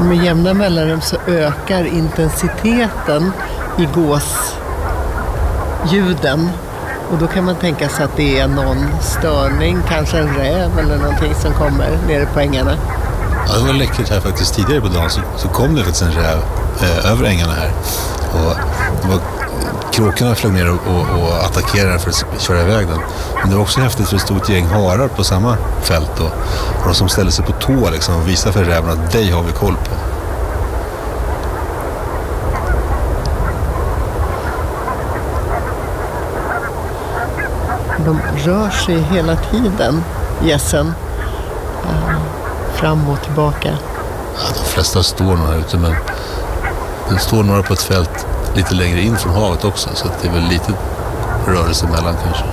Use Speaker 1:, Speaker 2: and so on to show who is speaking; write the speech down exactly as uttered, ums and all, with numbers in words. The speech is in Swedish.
Speaker 1: Med jämna mellanrum så ökar intensiteten i gåsljuden. Och då kan man tänka sig att det är någon störning, kanske en räv eller någonting som kommer nere på ängarna.
Speaker 2: Ja, det var läckert här faktiskt. Tidigare på dagen så, så kom det faktiskt en räv eh, över ängarna här. Och det var, kråkorna flög ner och, och, och attackerade för att köra iväg den. Men det var också häftigt för det stod ett gäng harar på samma fält. Då, och de som ställde sig på tå liksom, och visade för räven att dig har vi koll på.
Speaker 1: De rör sig hela tiden, gässen. Uh, fram och tillbaka.
Speaker 2: Ja, de flesta står nog här ute, men det står några på ett fält lite längre in från havet också, så att det är väl lite rörelse emellan kanske.